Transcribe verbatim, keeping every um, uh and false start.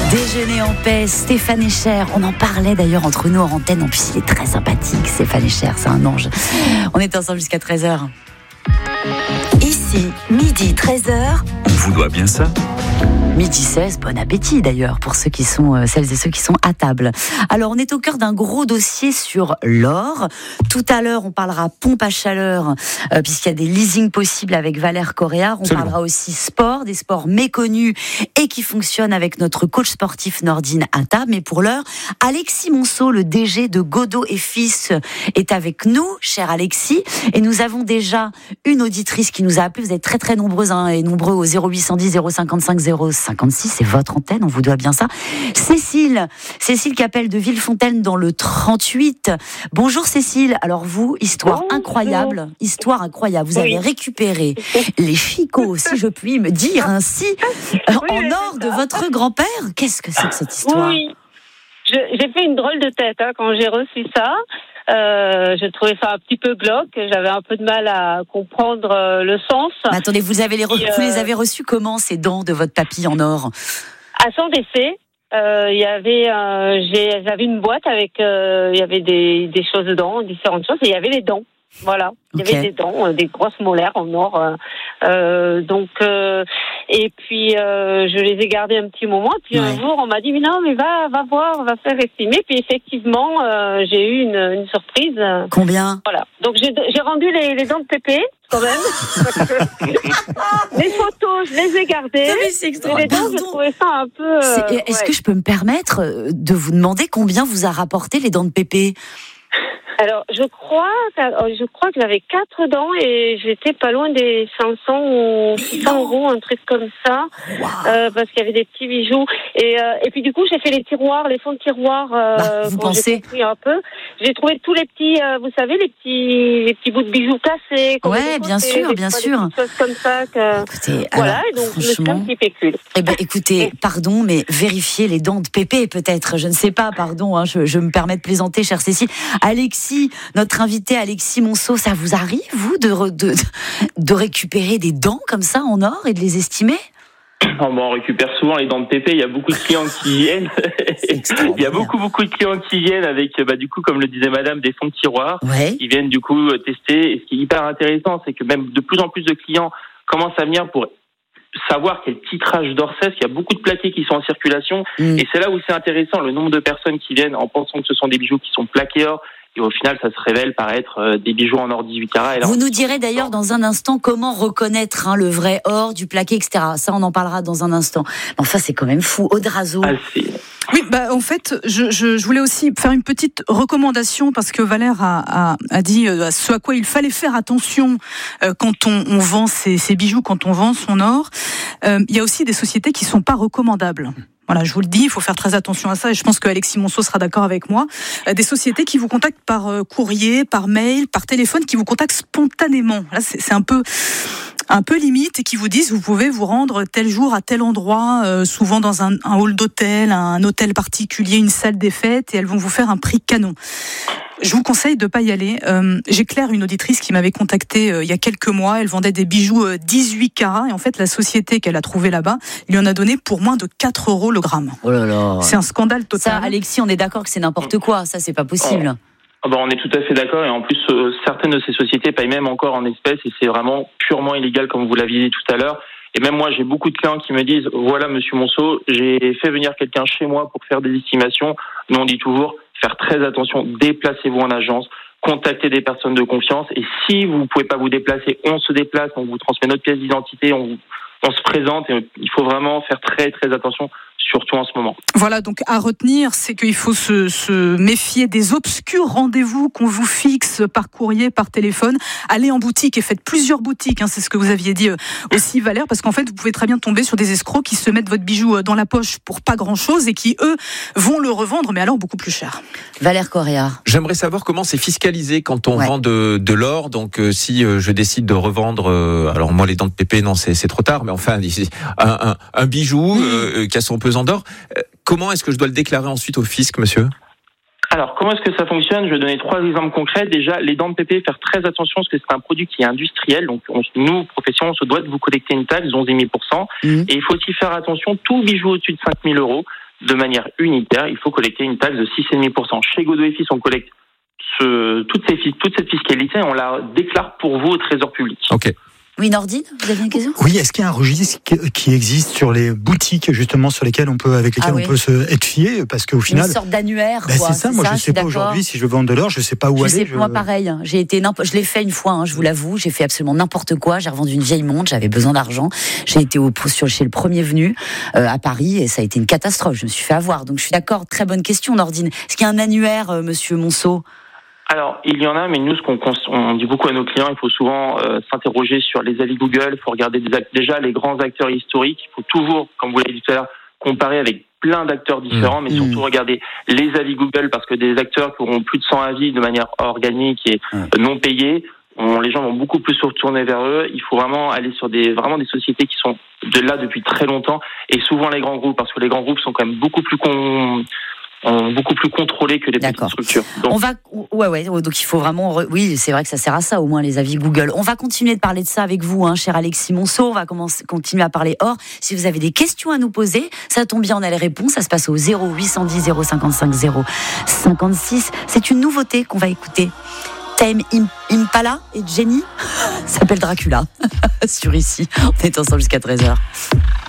Déjeuner en paix, Stéphane Echer. On en parlait d'ailleurs entre nous en antenne. En plus, il est très sympathique, Stéphane Echer, c'est un ange. On est ensemble jusqu'à treize heures. Ici, midi, treize heures. On vous doit bien ça. Midi seize, bon appétit d'ailleurs pour ceux qui sont, euh, celles et ceux qui sont à table. Alors on est au cœur d'un gros dossier sur l'or. Tout à l'heure on parlera pompe à chaleur euh, puisqu'il y a des leasings possibles avec Valère Correa. On Absolument. parlera aussi sport, des sports méconnus et qui fonctionnent avec notre coach sportif Nordine à table. Mais pour l'heure, Alexis Monceau, le D G de Godot et Fils, est avec nous, cher Alexis. Et nous avons déjà une auditrice qui nous a appelé. Vous êtes très très nombreuses hein, et nombreux au zéro huit cent dix zéro cinquante-cinq zéro cinquante-six, c'est votre antenne, on vous doit bien ça. Cécile, Cécile qui appelle de Villefontaine dans le trente-huit. Bonjour Cécile, alors vous, histoire Bonjour. incroyable, histoire incroyable, vous Oui. avez récupéré les chicots, si je puis me dire ainsi, euh, Oui, en mais or c'est de ça. votre grand-père. Qu'est-ce que c'est que cette histoire? Oui, Je- j'ai fait une drôle de tête hein, quand j'ai reçu ça. Euh, je trouvais ça un petit peu glauque. J'avais un peu de mal à comprendre euh, le sens. Mais attendez, vous, avez les re- Et, vous les euh, avez reçus comment, ces dents de votre papy en or? À son décès, euh, il y avait, euh, j'ai- j'avais une boîte avec, euh, il y avait des, des choses dedans, différentes choses, et il y avait les dents. Voilà, il y Ok. avait des dents, euh, des grosses molaires en or. euh, euh, donc, euh, et puis euh, je les ai gardées un petit moment. Et puis Ouais. un jour, on m'a dit mais non, mais va, va voir, va faire estimer. Puis effectivement, euh, j'ai eu une, une surprise. euh, Combien? Voilà. Donc j'ai, j'ai rendu les, les dents de Pépé quand même. Parce que les photos, je les ai gardées. Non, mais c'est Mais extra- les dents, j'ai Pardon. trouvé ça un peu. euh, C'est- Est-ce ouais. que je peux me permettre euh, de vous demander combien vous a rapporté les dents de Pépé? Alors, je crois, que- je crois que j'avais quatre dents et j'étais pas loin des cinq cents ou six cents euros, un truc comme ça, Waouh. euh, parce qu'il y avait des petits bijoux. Et, euh, et puis du coup, j'ai fait les tiroirs, les fonds de tiroirs. Euh, Bah, vous bon, pensez j'ai compris un peu. J'ai trouvé tous les petits, euh, vous savez, les petits, les petits bouts de bijoux cassés. qu'on Ouais, met de bien côté, sûr, des bien fois, des sûr. petites choses comme ça. Que... Écoutez, Voilà, alors, et donc je me suis fait un franchement, petit pécule. eh ben, écoutez, pardon, mais vérifiez les dents de Pépé, peut-être. Je ne sais pas, pardon, hein, je, je me permets de plaisanter, chère Cécile. Alexis, notre invité Alexis Monceau, ça vous arrive, vous, de, re- de, de récupérer des dents comme ça en or et de les estimer? Oh, bon, on récupère souvent les dents de Pépé. Il y a beaucoup de clients qui viennent. extraordinaire. Il y a beaucoup, beaucoup de clients qui viennent avec, bah, du coup, comme le disait madame, des fonds de tiroir. Ouais. Ils viennent, du coup, tester. Et ce qui est hyper intéressant, c'est que même de plus en plus de clients commencent à venir pour savoir quel titrage d'or c'est, parce qu'il y a beaucoup de plaqués qui sont en circulation. Mm. Et c'est là où c'est intéressant, le nombre de personnes qui viennent en pensant que ce sont des bijoux qui sont plaqués or. Et au final, ça se révèle par être euh, des bijoux en or dix-huit carats. Et là, Vous on- nous direz d'ailleurs dans un instant comment reconnaître hein, le vrai or, du plaqué, et cetera. Ça, on en parlera dans un instant. Mais enfin, c'est quand même fou. Odrazo. Ah, c'est- Oui, bah, en fait, je, je, je voulais aussi faire une petite recommandation parce que Valère a, a, a dit euh, ce à quoi il fallait faire attention euh, quand on, on vend ses, ses bijoux, quand on vend son or. Euh, il y a aussi des sociétés qui sont pas recommandables. Voilà, je vous le dis, il faut faire très attention à ça et je pense que Alexis Monceau sera d'accord avec moi. Euh, des sociétés qui vous contactent par euh, courrier, par mail, par téléphone, qui vous contactent spontanément. Là, c'est, c'est un peu... un peu limite et qui vous disent vous pouvez vous rendre tel jour à tel endroit, euh, souvent dans un, un hall d'hôtel, un hôtel particulier, une salle des fêtes, et elles vont vous faire un prix canon. Je vous conseille de pas y aller. Euh, j'ai Claire, une auditrice qui m'avait contactée euh, il y a quelques mois. Elle vendait des bijoux euh, dix-huit carats et en fait la société qu'elle a trouvée là-bas lui en a donné pour moins de quatre euros le gramme. Oh là là. C'est un scandale total. Ça, Alexis, on est d'accord que c'est n'importe quoi. Ça, c'est pas possible. Ah bah, on est tout à fait d'accord. Et en plus, euh, certaines de ces sociétés payent même encore en espèces et c'est vraiment purement illégal, comme vous l'aviez dit tout à l'heure. Et même moi, j'ai beaucoup de clients qui me disent voilà, monsieur Monceau, j'ai fait venir quelqu'un chez moi pour faire des estimations. Nous, on dit toujours faire très attention, déplacez-vous en agence, contactez des personnes de confiance. Et si vous ne pouvez pas vous déplacer, on se déplace, on vous transmet notre pièce d'identité, on, on se présente. Et il faut vraiment faire très, très attention, surtout en ce moment. Voilà, donc à retenir, c'est qu'il faut se, se méfier des obscurs rendez-vous qu'on vous fixe par courrier, par téléphone. Allez en boutique et faites plusieurs boutiques, hein, c'est ce que vous aviez dit euh, aussi Valère, parce qu'en fait vous pouvez très bien tomber sur des escrocs qui se mettent votre bijou euh, dans la poche pour pas grand-chose et qui eux vont le revendre, mais alors beaucoup plus cher. Valère Correa. J'aimerais savoir comment c'est fiscalisé quand on Ouais. vend de, de l'or. Donc, euh, si euh, je décide de revendre, euh, alors moi les dents de Pépé, non, c'est, c'est trop tard. Mais enfin, un, un, un bijou euh, qui a son pesant d'or. Euh, comment est-ce que je dois le déclarer ensuite au fisc, monsieur ? Alors, comment est-ce que ça fonctionne ? Je vais donner trois exemples concrets. Déjà, les dents de Pépé, faire très attention parce que c'est un produit qui est industriel. Donc, on, nous, profession, on se doit de vous collecter une taxe, onze virgule cinq pour cent. Mmh. Et il faut aussi faire attention, tout bijou au-dessus de cinq mille euros, de manière unitaire, il faut collecter une taxe de six virgule cinq pour cent. Chez Godot et Fils, on collecte ce, toute, ces, toute cette fiscalité et on la déclare pour vous au Trésor public. Ok. Oui, Nordine, vous avez une question ? Oui, est-ce qu'il y a un registre qui existe sur les boutiques justement sur lesquelles on peut, avec lesquelles ah oui. on peut se être fié, parce qu'au final, une sorte d'annuaire. Bah, quoi, c'est ça. c'est moi, ça, je sais pas aujourd'hui si je veux vendre de l'or, je sais pas où je aller. Sais, je... Moi, pareil. J'ai été, je l'ai fait une fois. Hein, je vous l'avoue. J'ai fait absolument n'importe quoi. J'ai revendu une vieille montre. J'avais besoin d'argent. J'ai été au sur, chez le premier venu euh, à Paris et ça a été une catastrophe. Je me suis fait avoir. Donc, je suis d'accord. Très bonne question, Nordine. Est-ce qu'il y a un annuaire, euh, Monsieur Monceau ? Alors, il y en a, mais nous, ce qu'on on dit beaucoup à nos clients, il faut souvent euh, s'interroger sur les avis Google, il faut regarder des act- déjà les grands acteurs historiques, il faut toujours, comme vous l'avez dit tout à l'heure, comparer avec plein d'acteurs différents, mmh. mais surtout mmh. regarder les avis Google, parce que des acteurs qui auront plus de cent avis de manière organique et mmh. non payés, on, les gens vont beaucoup plus se retourner vers eux. Il faut vraiment aller sur des vraiment des sociétés qui sont de là depuis très longtemps, et souvent les grands groupes, parce que les grands groupes sont quand même beaucoup plus con... beaucoup plus contrôlé que les D'accord. petites structures. Donc, on va, ouais, ouais. Donc il faut vraiment, re... oui, c'est vrai que ça sert à ça, au moins les avis Google. On va continuer de parler de ça avec vous, hein, cher Alexis Monceau. On va commencer, continuer à parler hors. Si vous avez des questions à nous poser, ça tombe bien, on a les réponses. Ça se passe au zéro huit cent dix zéro cinquante-cinq zéro cinquante-six. C'est une nouveauté qu'on va écouter. Tame Impala et Jenny s'appelle Dracula sur ici. On est ensemble jusqu'à treize heures.